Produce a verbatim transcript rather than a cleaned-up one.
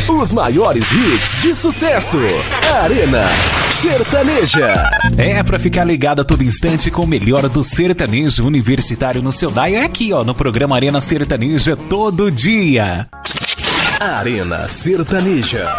Os maiores hits de sucesso. Arena Sertaneja. É pra ficar ligado a todo instante com o melhor do sertanejo universitário no seu dial. É aqui, ó, no programa Arena Sertaneja todo dia. Arena Sertaneja.